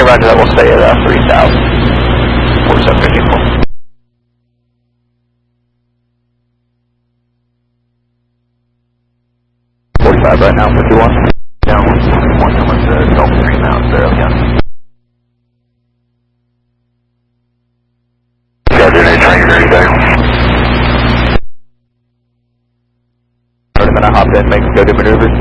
Roger that, we'll stay at 3,000. 4754. 45 right now, 51. Down 1 with the Gulf Stream out there, again. Roger, any train ready there? I'm gonna hop in, make go to maneuvers.